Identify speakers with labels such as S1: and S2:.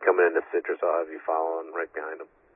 S1: coming into citrus, I'll have you following right behind him.